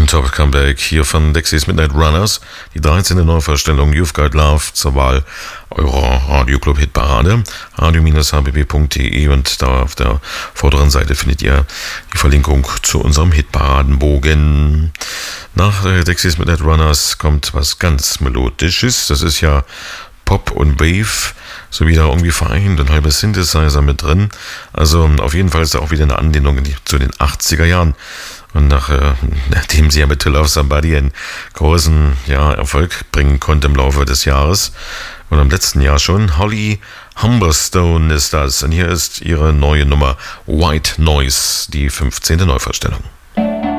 Ein Top-Comeback hier von Dexys Midnight Runners, die 13. Neuvorstellung You've Got Love zur Wahl eurer Radio-Club-Hitparade, radio-hbb.de, und da auf der vorderen Seite findet ihr die Verlinkung zu unserem Hitparadenbogen. Nach Dexys Midnight Runners kommt was ganz Melodisches, das ist ja Pop und Wave, so wieder irgendwie vereint, ein halber Synthesizer mit drin, also auf jeden Fall ist da auch wieder eine Anlehnung zu den 80er Jahren. Und nachdem sie ja mit To Love Somebody einen großen Erfolg bringen konnte im Laufe des Jahres und im letzten Jahr schon, Holly Humberstone ist das. Und hier ist ihre neue Nummer White Noise, die 15. Neuvorstellung.